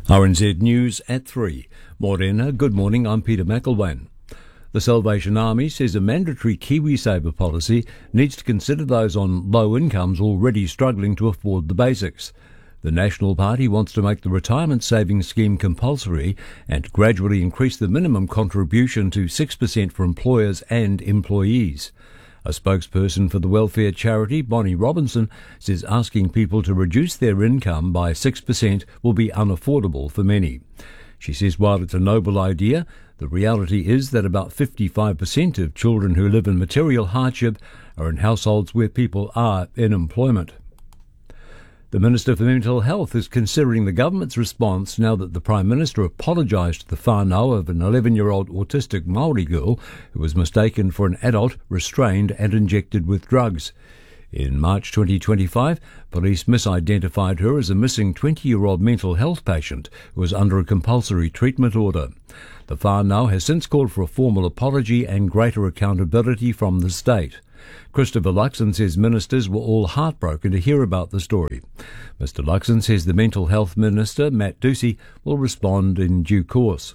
RNZ News at 3. Morena, good morning, I'm Peter McElwain. The Salvation Army says a mandatory KiwiSaver policy needs to consider those on low incomes already struggling to afford the basics. The National Party wants to make the retirement savings scheme compulsory and gradually increase the minimum contribution to 6% for employers and employees. A spokesperson for the welfare charity, Bonnie Robinson, says asking people to reduce their income by 6% will be unaffordable for many. She says while it's a noble idea, the reality is that about 55% of children who live in material hardship are in households where people are in employment. The Minister for Mental Health is considering the government's response now that the Prime Minister apologised to the whānau of an 11-year-old autistic Māori girl who was mistaken for an adult, restrained and injected with drugs. In March 2025, police misidentified her as a missing 20-year-old mental health patient who was under a compulsory treatment order. The whānau has since called for a formal apology and greater accountability from the state. Christopher Luxon says ministers were all heartbroken to hear about the story. Mr Luxon says the Mental Health Minister, Matt Ducey, will respond in due course.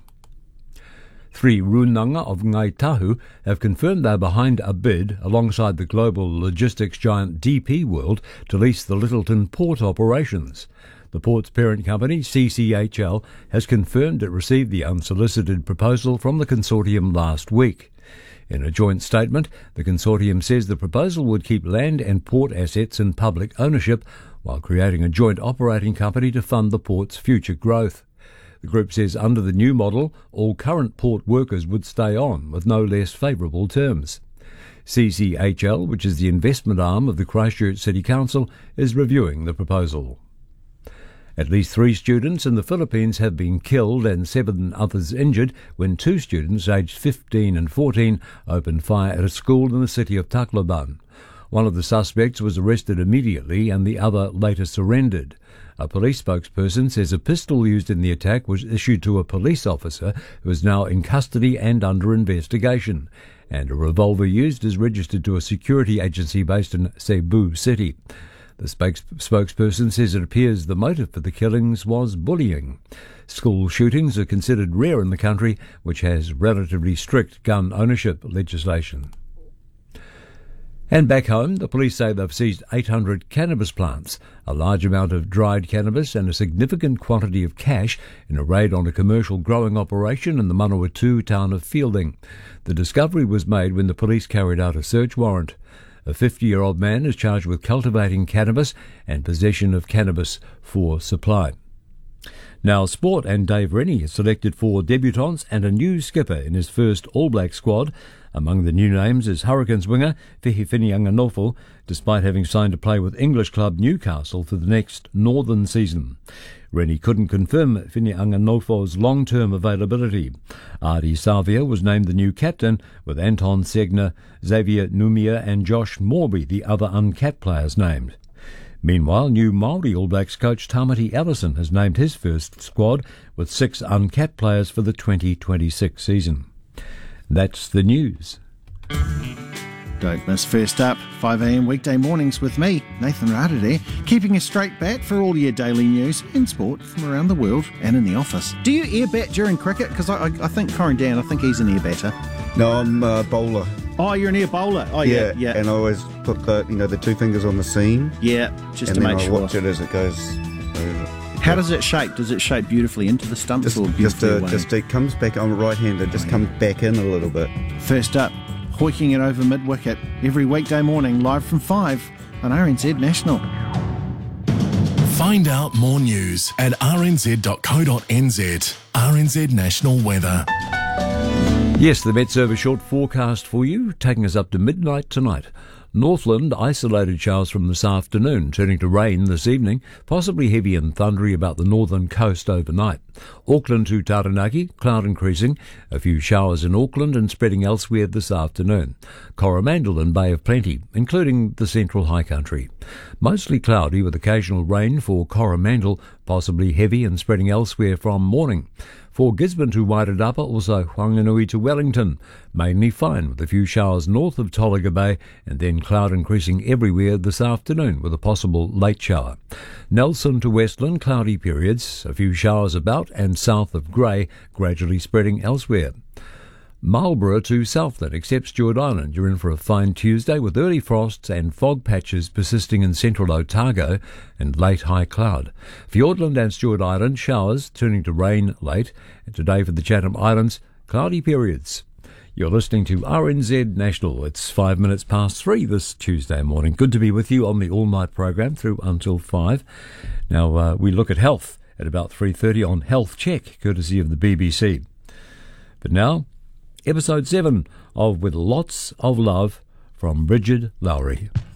3 Runanga of Ngai Tahu have confirmed they're behind a bid alongside the global logistics giant DP World to lease the Littleton port operations. The port's parent company, CCHL, has confirmed it received the unsolicited proposal from the consortium last week. In a joint statement, the consortium says the proposal would keep land and port assets in public ownership while creating a joint operating company to fund the port's future growth. The group says under the new model, all current port workers would stay on with no less favourable terms. CCHL, which is the investment arm of the Christchurch City Council, is reviewing the proposal. At least 3 students in the Philippines have been killed and 7 others injured when 2 students aged 15 and 14 opened fire at a school in the city of Tacloban. One of the suspects was arrested immediately and the other later surrendered. A police spokesperson says a pistol used in the attack was issued to a police officer who is now in custody and under investigation, and a revolver used is registered to a security agency based in Cebu City. The spokesperson says it appears the motive for the killings was bullying. School shootings are considered rare in the country, which has relatively strict gun ownership legislation. And back home, the police say they've seized 800 cannabis plants, a large amount of dried cannabis and a significant quantity of cash in a raid on a commercial growing operation in the Manawatu town of Fielding. The discovery was made when the police carried out a search warrant. A 50-year-old man is charged with cultivating cannabis and possession of cannabis for supply. Now sport, and Dave Rennie is selected 4 debutants and a new skipper in his first All Black squad. Among the new names is Hurricanes winger Whihi Whinianganofo, despite having signed to play with English club Newcastle for the next Northern season. Rennie couldn't confirm Whinianganofo's long-term availability. Adi Savia was named the new captain, with Anton Segner, Xavier Numia and Josh Morby the other uncapped players named. Meanwhile, new Māori All Blacks coach Tamati Ellison has named his first squad with 6 uncapped players for the 2026 season. That's the news. Don't miss First Up, 5 a.m. weekday mornings with me, Nathan Rādere, keeping a straight bat for all your daily news and sport from around the world and in the office. Do you air bat during cricket? Because I think Corin Dan, I think he's an air batter. No, I'm a bowler. Oh, you're an air bowler. Oh, yeah. And I always put the 2 fingers on the seam. Yeah, just and to then make I sure. watch it as it goes over. How does it shape? Does it shape beautifully into the stumps or beautifully away? It comes back. I'm right-handed. Just comes back in a little bit. First Up, hoiking it over mid-wicket every weekday morning, live from 5 on RNZ National. Find out more news at rnz.co.nz. RNZ National Weather. Yes, the Met Service short forecast for you, taking us up to midnight tonight. Northland, isolated showers from this afternoon, turning to rain this evening, possibly heavy and thundery about the northern coast overnight. Auckland to Taranaki, cloud increasing, a few showers in Auckland and spreading elsewhere this afternoon. Coromandel and Bay of Plenty, including the central high country. Mostly cloudy with occasional rain for Coromandel, possibly heavy and spreading elsewhere from morning. For Gisborne to Wairarapa, also Whanganui to Wellington, mainly fine with a few showers north of Tolaga Bay and then cloud increasing everywhere this afternoon with a possible late shower. Nelson to Westland, cloudy periods, a few showers about and south of Grey, gradually spreading elsewhere. Marlborough to Southland, except Stewart Island, you're in for a fine Tuesday with early frosts and fog patches persisting in central Otago and late high cloud. Fiordland and Stewart Island, showers turning to rain late. And today for the Chatham Islands, cloudy periods. You're listening to RNZ National. It's 5 minutes past 3 this Tuesday morning. Good to be with you on the all-night program through until 5. Now, we look at health at about 3:30 on Health Check, courtesy of the BBC. But now, Episode 7 of With Lots of Love from Bridget Lowry.